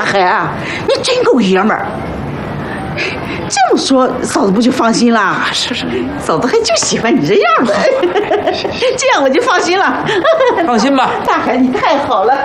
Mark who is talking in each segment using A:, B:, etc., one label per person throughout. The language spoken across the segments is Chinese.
A: 海，你真够爷们儿。这么说，嫂子不就放心了？
B: 是，
A: 嫂子还就喜欢你这样的，这样我就放心了。
B: 放心吧，
A: 大海，你太好了。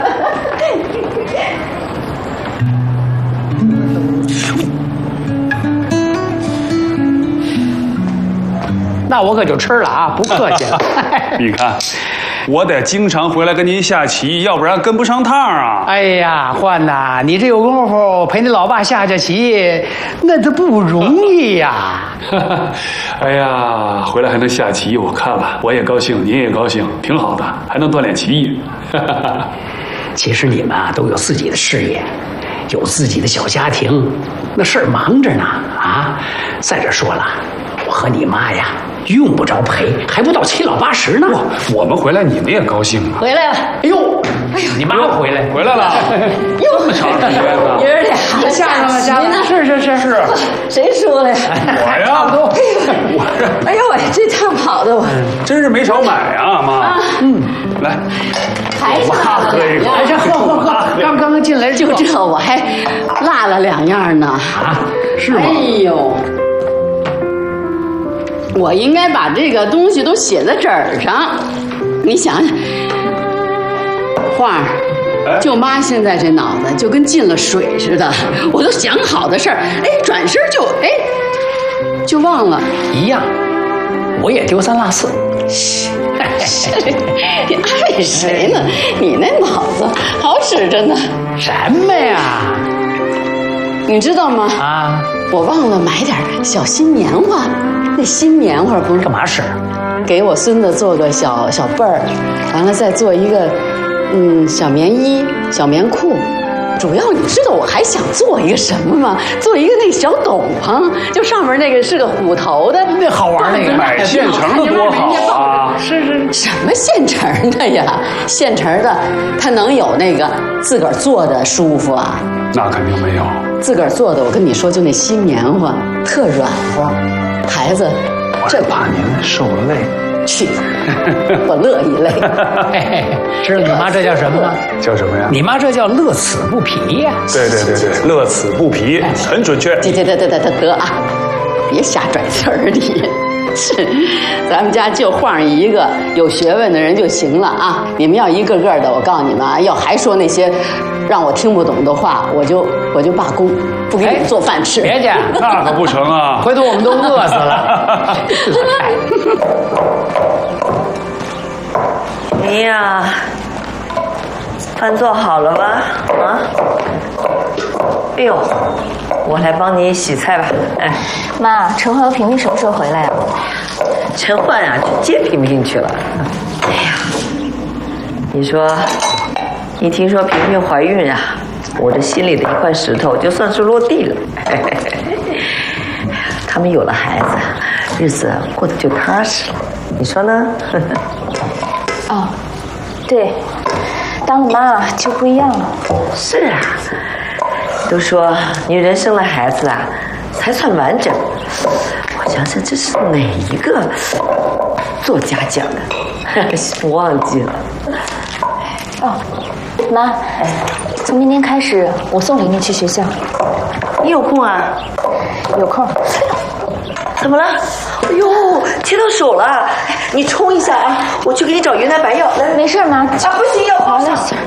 B: 那我可就吃了啊，不客气了。
C: 你看，我得经常回来跟您下棋，要不然跟不上趟啊。
B: 哎呀，焕呐，你这有功夫陪你老爸下棋，那这不容易呀。
C: 哎呀，回来还能下棋，我看了我也高兴，您也高兴，挺好的，还能锻炼棋艺。
B: 其实你们啊都有自己的事业，有自己的小家庭，那事儿忙着呢啊。再者说了，我和你妈呀用不着陪，还不到七老八十呢。
C: 我们回来你们也高兴啊。
A: 回来了。
B: 哎呦，你妈回来
C: 了，
A: 哟，
C: 这么长时间了。
A: 爷儿俩
B: 下上了，是。
A: 谁说的呀？
C: 我呀，
B: 差不多。
A: 哎呦喂，这趟跑的我
C: 真是没少买啊，妈。来，
A: 还差了2样。
B: 哎，这喝，刚进来
A: 就这我还落了2样呢。
B: 啊，是吗？
A: 哎呦，我应该把这个东西都写在纸儿上。你想想，花儿，舅妈现在这脑子就跟进了水似的，我都想好的事儿，哎，转身就忘了。
B: 一样，我也丢3落4。
A: 你安慰谁呢？你那脑子好使着呢。
B: 什么呀？
A: 你知道吗？
B: 啊，
A: 我忘了买点小新棉花。那新棉花不是
B: 干嘛使？
A: 给我孙子做个小被儿，完了再做一个小棉衣、小棉裤。主要你知道我还想做一个什么吗？做一个那小斗篷，就上面那个是个虎头的，
B: 那好玩那个，
C: 买现成的多好啊！
A: 是什么现成的呀？现成的它能有那个自个儿做的舒服啊？
C: 那肯定没有。
A: 自个儿做的，我跟你说，就那新棉花特软和，孩子，
C: 这怕您受了累。
A: 去，我乐一累。
B: 知道你妈这叫什么吗？
C: 叫什么呀？
B: 你妈这叫乐此不疲呀。
C: 对，乐此不疲，很准确。
A: 得啊，别瞎拽词儿你。是，咱们家就换一个有学问的人就行了啊！你们要一个个的，我告诉你们啊，要还说那些让我听不懂的话，我就罢工，不给你们做饭吃。
B: 别介，
C: 那可不成啊！
B: 回头我们都饿死了。
D: 你呀，饭做好了吧？啊？哎呦，我来帮你洗菜吧。哎，
E: 妈，陈焕和萍萍什么时候回来啊？
D: 陈焕啊，去接萍萍去了。哎呀，你说，一听说萍萍怀孕啊，我这心里的一块石头就算是落地了。他们有了孩子，日子过得就踏实了。你说呢？
E: 哦，对，当了妈就不一样了。
D: 是啊，都说女人生了孩子啊，才算完整。我想想，这是哪一个作家讲的？忘记了。
E: 哦，妈，从明天开始我送玲玲去学校。
D: 你有空啊？
E: 有空。
D: 怎么了？哎呦，切到手了！你冲一下啊！我去给你找云南白药。来，
E: 没事，妈。
D: 啊，不行，要好了。